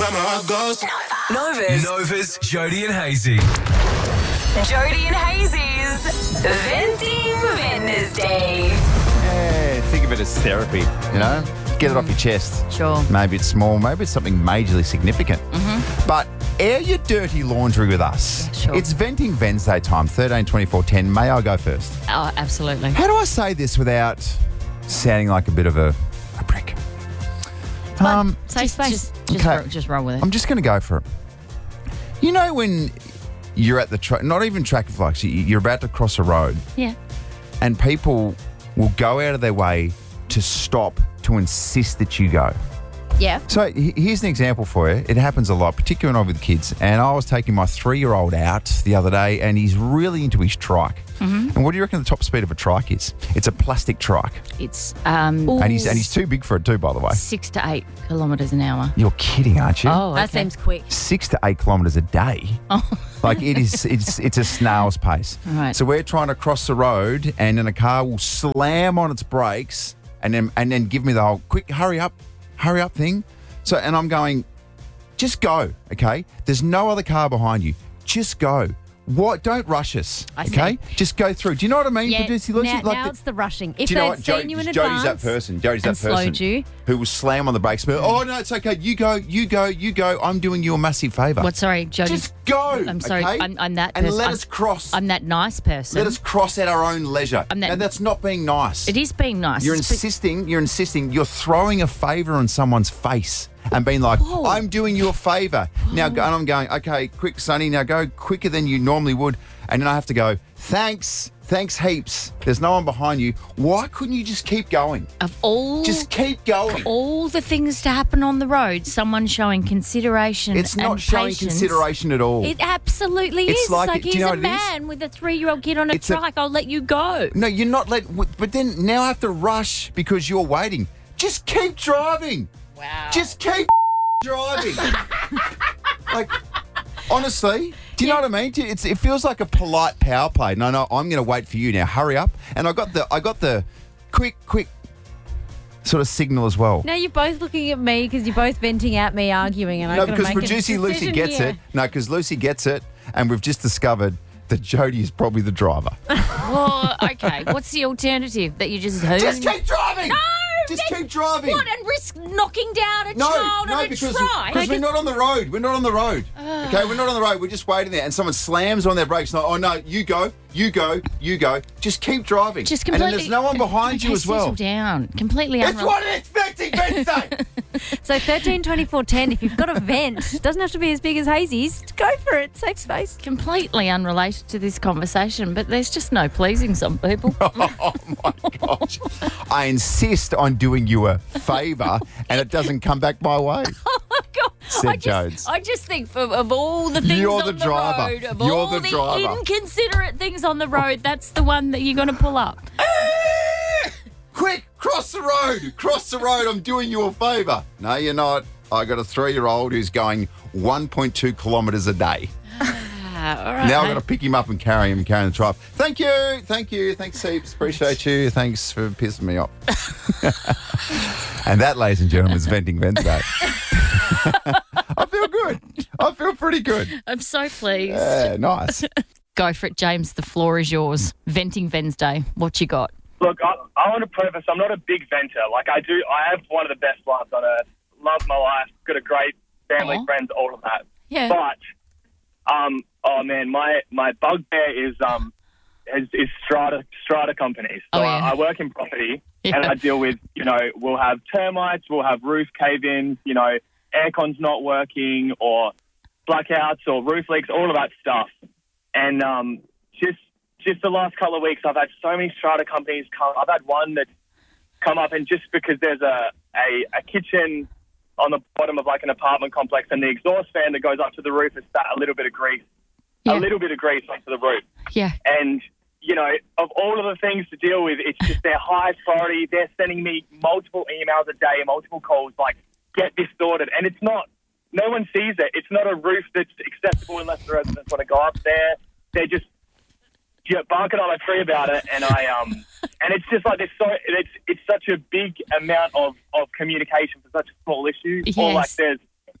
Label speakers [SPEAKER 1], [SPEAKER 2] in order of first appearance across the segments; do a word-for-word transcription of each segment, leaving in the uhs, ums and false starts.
[SPEAKER 1] where my heart goes.
[SPEAKER 2] Nova's.
[SPEAKER 3] Nova's Jody and Hazy.
[SPEAKER 2] Jody and Hazy's Venting Wednesday.
[SPEAKER 4] Yeah, think of it as therapy, you know? Get it off your chest.
[SPEAKER 5] Sure.
[SPEAKER 4] Maybe it's small, maybe it's something majorly significant. Mm-hmm. But air your dirty laundry with us.
[SPEAKER 5] Yeah, sure.
[SPEAKER 4] It's Venting Wednesday time, thirteen twenty-four ten. May I go first?
[SPEAKER 5] Oh, absolutely.
[SPEAKER 4] How do I say this without sounding like a bit of a, a prick? Um,
[SPEAKER 5] Safe
[SPEAKER 4] just-
[SPEAKER 5] space.
[SPEAKER 4] just-
[SPEAKER 5] Just,
[SPEAKER 4] okay.
[SPEAKER 5] ro- just roll with it.
[SPEAKER 4] I'm just going to go for it. You know when you're at the, tra- not even traffic lights, you- you're about to cross a road
[SPEAKER 5] yeah.
[SPEAKER 4] and people will go out of their way to stop to insist that you go.
[SPEAKER 5] Yeah.
[SPEAKER 4] So he- here's an example for you. It happens a lot, particularly when I'm with kids. And I was taking my three-year-old out the other day and he's really into his trike. Mm-hmm. And what do you reckon the top speed of a trike is? It's a plastic trike.
[SPEAKER 5] It's um,
[SPEAKER 4] And he's and he's too big for it too, by the way.
[SPEAKER 5] six to eight kilometres an hour.
[SPEAKER 4] You're kidding, aren't you?
[SPEAKER 5] Oh,
[SPEAKER 6] That
[SPEAKER 5] okay.
[SPEAKER 6] seems quick.
[SPEAKER 4] Six to eight kilometres a day.
[SPEAKER 5] Oh.
[SPEAKER 4] Like it is, it's it's a snail's pace.
[SPEAKER 5] Right.
[SPEAKER 4] So we're trying to cross the road, and then a car will slam on its brakes, and then and then give me the whole quick hurry up, hurry up thing. So and I'm going, just go, okay? There's no other car behind you. Just go. What? Don't rush us,
[SPEAKER 6] I
[SPEAKER 4] okay?
[SPEAKER 6] see.
[SPEAKER 4] Just go through. Do you know what I mean?
[SPEAKER 6] Yeah,
[SPEAKER 4] Producer Lucy?
[SPEAKER 6] now,
[SPEAKER 4] Like
[SPEAKER 6] now
[SPEAKER 4] the-
[SPEAKER 6] it's the rushing. If
[SPEAKER 4] do you know
[SPEAKER 6] they'd
[SPEAKER 4] what?
[SPEAKER 6] seen
[SPEAKER 4] Jo-
[SPEAKER 6] you in
[SPEAKER 4] Jody's
[SPEAKER 6] advance
[SPEAKER 4] that person. Jody's that
[SPEAKER 6] and
[SPEAKER 4] person
[SPEAKER 6] slowed you.
[SPEAKER 4] who will slam on the brakes. But, oh, no, it's okay. You go, you go, you go. I'm doing you a massive favour.
[SPEAKER 5] What? Sorry, Jody.
[SPEAKER 4] Just go.
[SPEAKER 5] I'm sorry.
[SPEAKER 4] okay?
[SPEAKER 5] I'm, I'm that
[SPEAKER 4] And
[SPEAKER 5] person.
[SPEAKER 4] let
[SPEAKER 5] I'm,
[SPEAKER 4] us cross.
[SPEAKER 5] I'm that nice person.
[SPEAKER 4] Let us cross at our own leisure.
[SPEAKER 5] I'm that-
[SPEAKER 4] now, that's not being nice.
[SPEAKER 5] It is being nice.
[SPEAKER 4] You're
[SPEAKER 5] It's be-
[SPEAKER 4] insisting, you're insisting, you're throwing a favour on someone's face and being like,
[SPEAKER 5] Whoa.
[SPEAKER 4] I'm doing you a favour. Now, go, and I'm going, okay, quick, Sonny, now go quicker than you normally would. And then I have to go, thanks, thanks heaps. There's no one behind you. Why couldn't you just keep going?
[SPEAKER 5] Of all,
[SPEAKER 4] Just keep going.
[SPEAKER 5] all the things to happen on the road, someone showing consideration.
[SPEAKER 4] It's not
[SPEAKER 5] and
[SPEAKER 4] showing
[SPEAKER 5] patience.
[SPEAKER 4] consideration at all.
[SPEAKER 5] It absolutely
[SPEAKER 4] It's
[SPEAKER 5] is.
[SPEAKER 4] like-
[SPEAKER 5] It's like
[SPEAKER 4] do you
[SPEAKER 5] here's
[SPEAKER 4] know
[SPEAKER 5] a
[SPEAKER 4] what it is?
[SPEAKER 5] man with a three-year-old kid on a
[SPEAKER 4] It's a-
[SPEAKER 5] trike. I'll let you go.
[SPEAKER 4] No, you're not let. But then now I have to rush because you're waiting. Just keep driving.
[SPEAKER 5] Wow.
[SPEAKER 4] Just keep driving. Like, honestly, do you know what I mean? Do you- It's, it feels like a polite power play. No, no, I'm going to wait for you now. Hurry up. And I got the, I got the quick, quick sort of signal as well.
[SPEAKER 6] Now you're both looking at me because you're both venting at me, arguing, and
[SPEAKER 4] No,
[SPEAKER 6] I've got to
[SPEAKER 4] because
[SPEAKER 6] make a
[SPEAKER 4] producer Lucy
[SPEAKER 6] decision
[SPEAKER 4] gets
[SPEAKER 6] here.
[SPEAKER 4] it. No, because Lucy gets it, and we've just discovered that Jody is probably the driver.
[SPEAKER 5] Well, okay. What's the alternative? That you just hoon?
[SPEAKER 4] Just keep driving.
[SPEAKER 5] No,
[SPEAKER 4] Just
[SPEAKER 5] then
[SPEAKER 4] keep driving.
[SPEAKER 5] What, and risk knocking down a
[SPEAKER 4] No,
[SPEAKER 5] child
[SPEAKER 4] no,
[SPEAKER 5] on a
[SPEAKER 4] because,
[SPEAKER 5] trike?
[SPEAKER 4] because we're not on the road. We're not on the road. Okay, we're not on the road. We're just waiting there, and someone slams on their brakes. Like, oh no, you go, you go, you go. Just keep driving.
[SPEAKER 5] Just
[SPEAKER 4] and
[SPEAKER 5] completely.
[SPEAKER 4] then there's no one behind
[SPEAKER 5] okay,
[SPEAKER 4] you as well.
[SPEAKER 5] Settle down. Completely
[SPEAKER 4] That's
[SPEAKER 5] unrel-
[SPEAKER 4] what it's Venting Wednesday.
[SPEAKER 6] So thirteen twenty-four ten, if you've got a vent, it doesn't have to be as big as Hazy's, go for it, safe space.
[SPEAKER 5] completely unrelated to this conversation, but there's just no pleasing some people.
[SPEAKER 4] Oh my gosh! I insist on doing you a favour, and it doesn't come back my way.
[SPEAKER 5] Oh my God.
[SPEAKER 4] Said
[SPEAKER 5] I just,
[SPEAKER 4] Jones.
[SPEAKER 5] I just think for, of all the things
[SPEAKER 4] You're
[SPEAKER 5] on
[SPEAKER 4] the
[SPEAKER 5] the,
[SPEAKER 4] driver.
[SPEAKER 5] road, of
[SPEAKER 4] You're
[SPEAKER 5] all
[SPEAKER 4] the
[SPEAKER 5] the,
[SPEAKER 4] driver.
[SPEAKER 5] inconsiderate things on the road, that's the one that you're going to pull up.
[SPEAKER 4] Quick, cross the road, cross the road. I'm doing you a favour. No, you're not. I got a three-year-old who's going one point two kilometres a day.
[SPEAKER 5] Ah, all right.
[SPEAKER 4] Now I've got to pick him up and carry him, carry him the tribe. Thank you, thank you, thanks heaps. Appreciate you. Thanks for pissing me off. And that, ladies and gentlemen, is Venting Wednesday. I feel good. I feel pretty good.
[SPEAKER 5] I'm so pleased.
[SPEAKER 4] Yeah, nice.
[SPEAKER 5] Go for it, James. The floor is yours. Venting Wednesday. What you got?
[SPEAKER 7] Look, I, I want to preface, I'm not a big venter. Like, I do, I have one of the best lives on earth. Love my life. Got a great family,
[SPEAKER 5] Aw.
[SPEAKER 7] friends, all of that.
[SPEAKER 5] Yeah.
[SPEAKER 7] But, um, oh man, my, my bugbear is, um, is, is strata, strata companies. So
[SPEAKER 5] Oh, yeah.
[SPEAKER 7] I, I work in property
[SPEAKER 5] Yeah.
[SPEAKER 7] and I deal with, you know, we'll have termites, we'll have roof cave-ins, you know, aircon's not working or blackouts or roof leaks, all of that stuff. And, um, just, Just the last couple of weeks, I've had so many strata companies come. I've had one that's come up, and just because there's a, a, a kitchen on the bottom of like an apartment complex, and the exhaust fan that goes up to the roof has sat a little bit of grease,
[SPEAKER 5] Yeah.
[SPEAKER 7] a little bit of grease onto the roof.
[SPEAKER 5] Yeah.
[SPEAKER 7] And, you know, of all of the things to deal with, it's just their highest priority. They're sending me multiple emails a day, multiple calls, like, get this sorted. And it's not, no one sees it. It's not a roof that's accessible unless the residents want to go up there. They're just, yeah, barking on a tree about it, and I um, and it's just like there's so it's it's such a big amount of, of communication for such a small issue. Or
[SPEAKER 5] Yes.
[SPEAKER 7] like there's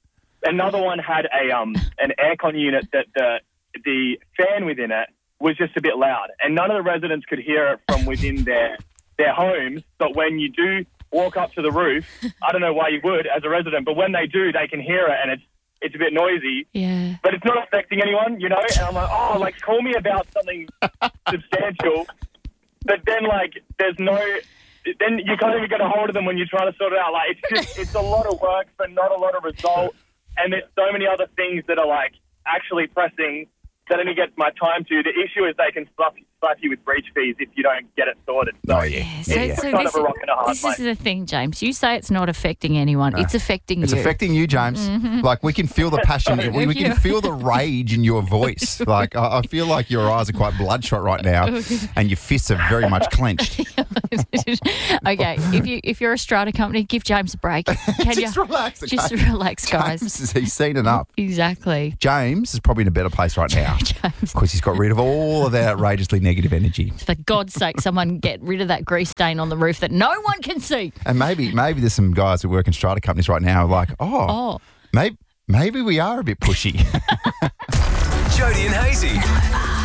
[SPEAKER 7] another one had a um an aircon unit that the the fan within it was just a bit loud, and none of the residents could hear it from within their their homes. But when you do walk up to the roof, I don't know why you would as a resident, but when they do, they can hear it, and it's it's a bit noisy.
[SPEAKER 5] Yeah.
[SPEAKER 7] But it's not affecting anyone, you know. And I'm like, oh, like call me about something substantial. But then, like, there's no. Then you can't even get a hold of them when you're trying to sort it out. Like, it's just it's a lot of work for not a lot of result, and there's so many other things that are like actually pressing that only gets my time to. The issue is they can slap, slap you with breach fees if you don't get it sorted. So
[SPEAKER 4] Oh, yeah.
[SPEAKER 5] Yeah, so,
[SPEAKER 4] Yeah.
[SPEAKER 5] so
[SPEAKER 7] Kind
[SPEAKER 5] this,
[SPEAKER 7] of a rock and a hard
[SPEAKER 5] this is
[SPEAKER 7] place.
[SPEAKER 5] the thing, James. You say it's not affecting anyone. It's affecting
[SPEAKER 4] It's
[SPEAKER 5] you.
[SPEAKER 4] affecting you, James. Like, we can feel the passion. we, we can feel the rage in your voice. Like, I, I feel like your eyes are quite bloodshot right now, and your fists are very much clenched.
[SPEAKER 5] Okay, if you if you're a strata company, give James a break. Can
[SPEAKER 4] Just
[SPEAKER 5] you
[SPEAKER 4] relax, okay?
[SPEAKER 5] just relax, guys?
[SPEAKER 4] James, he's seen enough.
[SPEAKER 5] Exactly.
[SPEAKER 4] James is probably in a better place right now because he's got rid of all of that outrageously negative energy.
[SPEAKER 5] For God's sake, someone get rid of that grease stain on the roof that no one can see.
[SPEAKER 4] And maybe maybe there's some guys that work in strata companies right now like, oh,
[SPEAKER 5] Oh.
[SPEAKER 4] maybe, maybe we are a bit pushy.
[SPEAKER 3] Jody and Hazy.